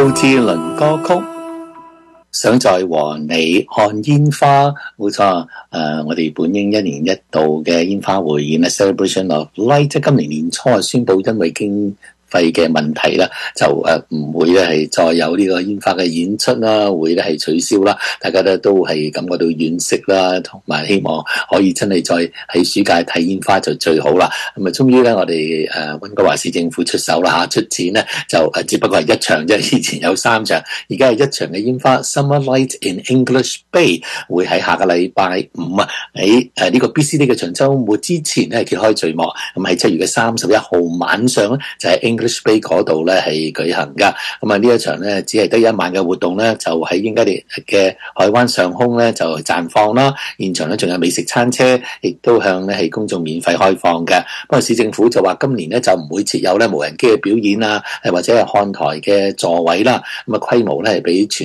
布志綸歌曲，想再和你看煙花，冇錯。我哋本應一年一度嘅煙花匯演 Celebration of Light， 即係今年年初宣布因為經費嘅問題啦，就唔會咧係再有呢個煙花嘅演出啦，會咧係取消啦。大家咧都係感覺到惋惜啦，同埋希望可以真係再喺暑假睇煙花就最好啦。咁啊，終於咧我哋溫哥華市政府出手啦嚇，出錢咧就只不過係一場啫，以前有3場，而家係一場嘅煙花 Summer Light in English Bay 會喺下個禮拜五喺呢個 BC 嘅長週末之前咧揭開序幕。咁喺7月31號晚上咧就喺English Bay 嗰度咧係舉行噶，咁啊呢一場咧只係得1晚嘅活動咧，就喺英吉利嘅海灣上空咧就綻放啦。現場咧仲有美食餐車，亦都向咧係公眾免費開放嘅。不過市政府就話今年咧就唔會設有咧無人機嘅表演啊，或者係看台嘅座位啦。咁啊規模咧係比全